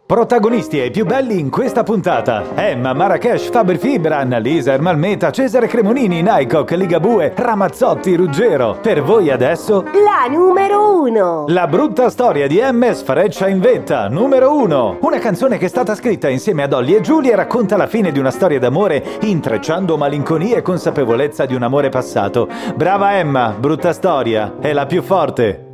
Protagonisti e i più belli in questa puntata: Emma, Marrakesh, Faber Fibran, Lisa, Ermalmeta, Cesare Cremonini, Nycock, Ligabue, Ramazzotti, Ruggero. Per voi adesso la numero 1. La brutta storia di MS Freccia in vetta, numero 1. Una canzone che è stata scritta insieme a Dolly e Giulia e racconta la fine di una storia d'amore, intrecciando malinconia e consapevolezza di un amore passato. Brava Emma, brutta storia, è la più forte.